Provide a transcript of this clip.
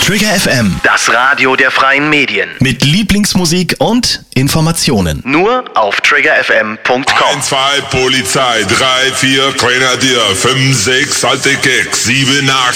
Trigger FM, Das Radio der freien Medien. mit Lieblingsmusik und Informationen. Nur auf triggerfm.com. 1, 2, Polizei, 3, 4, Grenadier, 5, 6, alte Keks, 7, 8.